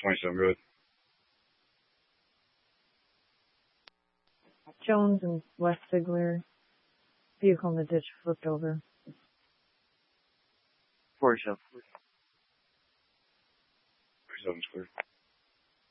27 good. Jones and West Sigler. Vehicle in the ditch flipped over. 47. 47's clear.